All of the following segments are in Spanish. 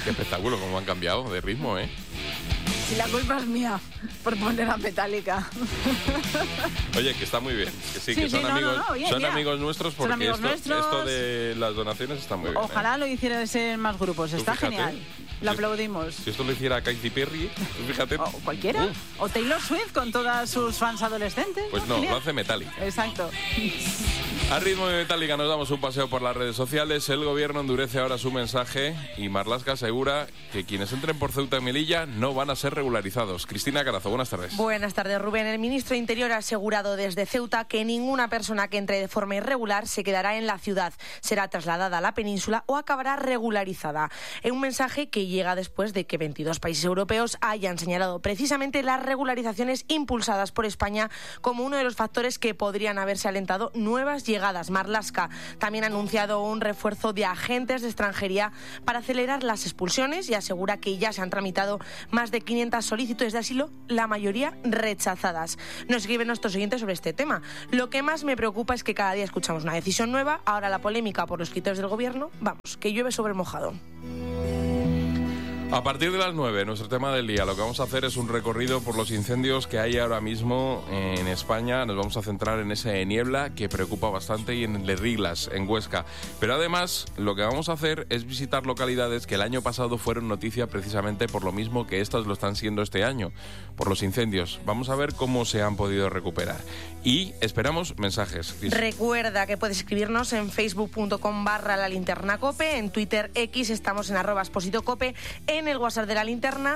Qué espectáculo, cómo han cambiado de ritmo, ¿eh? Si la culpa es mía por poner a Metallica. Oye, que está muy bien. Que sí, que son amigos, son amigos nuestros, porque amigos esto de las donaciones está muy bien. Ojalá lo hicieran en más grupos. Está genial. Lo aplaudimos. Si esto lo hiciera Katy Perry, fíjate. O cualquiera. O Taylor Swift con todas sus fans adolescentes. Pues no, lo hace Metallica. Exacto. A ritmo de Metallica nos damos un paseo por las redes sociales. El gobierno endurece ahora su mensaje y Marlaska asegura que quienes entren por Ceuta y Melilla no van a ser regularizados. Cristina Carazo, buenas tardes. Buenas tardes, Rubén. El ministro de Interior ha asegurado desde Ceuta que ninguna persona que entre de forma irregular se quedará en la ciudad. Será trasladada a la península o acabará regularizada. En un mensaje que llega después de que 22 países europeos hayan señalado precisamente las regularizaciones impulsadas por España como uno de los factores que podrían haberse alentado nuevas llegadas. Marlaska también ha anunciado un refuerzo de agentes de extranjería para acelerar las expulsiones y asegura que ya se han tramitado más de 500 solicitudes de asilo, la mayoría rechazadas. Nos escriben nuestros oyentes sobre este tema. Lo que más me preocupa es que cada día escuchamos una decisión nueva. Ahora la polémica por los criterios del gobierno, vamos, que llueve sobre mojado. A partir de las 9, nuestro tema del día, lo que vamos a hacer es un recorrido por los incendios que hay ahora mismo en España. Nos vamos a centrar en ese Niebla, que preocupa bastante, y en Lerriglas, en Huesca. Pero además, lo que vamos a hacer es visitar localidades que el año pasado fueron noticia precisamente por lo mismo que estas lo están siendo este año, por los incendios. Vamos a ver cómo se han podido recuperar. Y esperamos mensajes. Recuerda que puedes escribirnos en facebook.com/lalinternacope, en Twitter X estamos en @expositocope, en el WhatsApp de La Linterna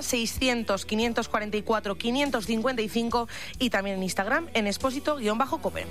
600-544-555 y también en Instagram en expósito_cope.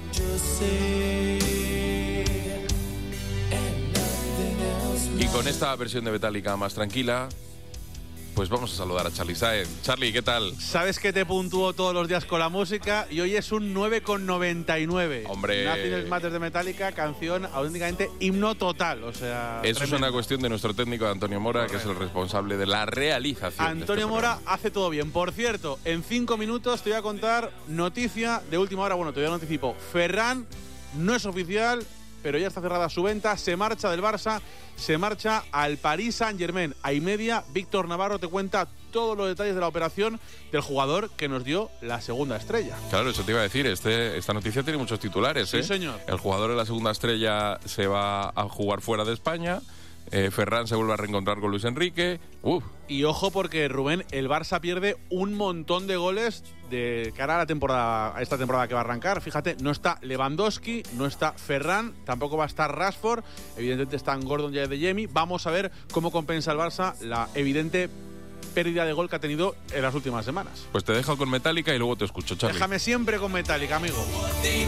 Y con esta versión de Metallica más tranquila, pues vamos a saludar a Charly Sáenz. Charly, ¿qué tal? Sabes que te puntúo todos los días con la música y hoy es un 9,99. Hombre. Nothing Matters de Metallica, canción auténticamente himno total. O sea, eso tremendo. Es una cuestión de nuestro técnico Antonio Mora, que es el responsable de la realización. Antonio Mora hace todo bien. Por cierto, en 5 minutos te voy a contar noticia de última hora. Bueno, te voy a anticipo. Ferran no es oficial, pero ya está cerrada su venta. Se marcha del Barça, se marcha al Paris Saint-Germain. A y media, Víctor Navarro te cuenta todos los detalles de la operación del jugador que nos dio la segunda estrella. Claro, eso te iba a decir. Esta noticia tiene muchos titulares. Sí, señor. El jugador de la segunda estrella se va a jugar fuera de España. Ferran se vuelve a reencontrar con Luis Enrique. Y ojo, porque Rubén, el Barça pierde un montón de goles de cara a la temporada, a esta temporada que va a arrancar. Fíjate, no está Lewandowski, no está Ferran, tampoco va a estar Rashford, evidentemente están Gordon y Adeyemi. Vamos a ver cómo compensa el Barça la evidente pérdida de gol que ha tenido en las últimas semanas. Pues te dejo con Metallica y luego te escucho, Charly. Déjame siempre con Metallica, amigo.